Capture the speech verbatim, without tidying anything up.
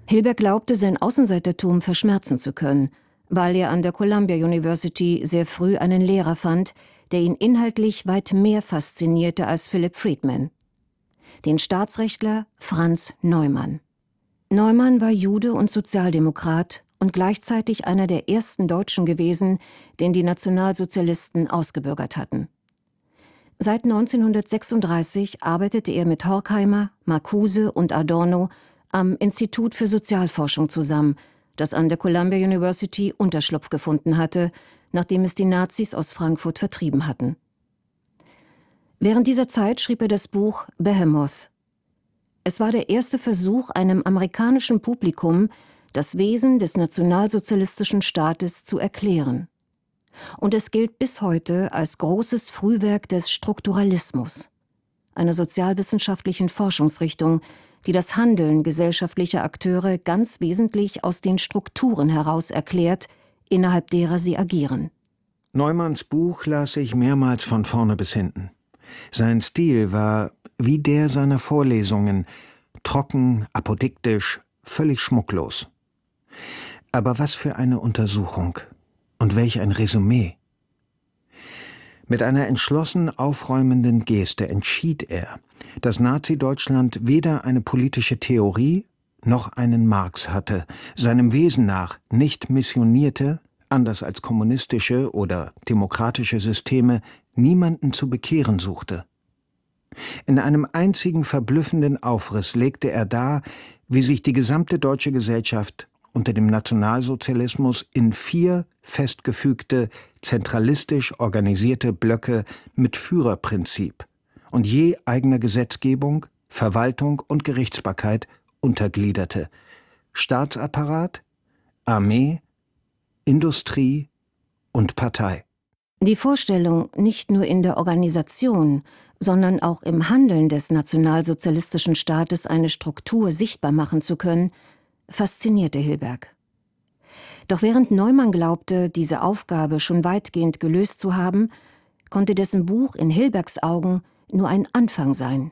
Hilberg glaubte, sein Außenseitertum verschmerzen zu können, weil er an der Columbia University sehr früh einen Lehrer fand, der ihn inhaltlich weit mehr faszinierte als Philip Friedman. Den Staatsrechtler Franz Neumann. Neumann war Jude und Sozialdemokrat und gleichzeitig einer der ersten Deutschen gewesen, den die Nationalsozialisten ausgebürgert hatten. Seit neunzehnhundertsechsunddreißig arbeitete er mit Horkheimer, Marcuse und Adorno am Institut für Sozialforschung zusammen, das an der Columbia University Unterschlupf gefunden hatte, nachdem es die Nazis aus Frankfurt vertrieben hatten. Während dieser Zeit schrieb er das Buch Behemoth. Es war der erste Versuch, einem amerikanischen Publikum das Wesen des nationalsozialistischen Staates zu erklären. Und es gilt bis heute als großes Frühwerk des Strukturalismus, einer sozialwissenschaftlichen Forschungsrichtung, die das Handeln gesellschaftlicher Akteure ganz wesentlich aus den Strukturen heraus erklärt, innerhalb derer sie agieren. Neumanns Buch las ich mehrmals von vorne bis hinten. Sein Stil war wie der seiner Vorlesungen, trocken, apodiktisch, völlig schmucklos. Aber was für eine Untersuchung und welch ein Resümee. Mit einer entschlossen aufräumenden Geste entschied er, dass Nazi-Deutschland weder eine politische Theorie noch einen Marx hatte, seinem Wesen nach nicht missionierte, anders als kommunistische oder demokratische Systeme, niemanden zu bekehren suchte. In einem einzigen verblüffenden Aufriss legte er dar, wie sich die gesamte deutsche Gesellschaft unter dem Nationalsozialismus in vier festgefügte, zentralistisch organisierte Blöcke mit Führerprinzip und je eigener Gesetzgebung, Verwaltung und Gerichtsbarkeit untergliederte: Staatsapparat, Armee, Industrie und Partei. Die Vorstellung, nicht nur in der Organisation, sondern auch im Handeln des nationalsozialistischen Staates eine Struktur sichtbar machen zu können, faszinierte Hilberg. Doch während Neumann glaubte, diese Aufgabe schon weitgehend gelöst zu haben, konnte dessen Buch in Hilbergs Augen nur ein Anfang sein.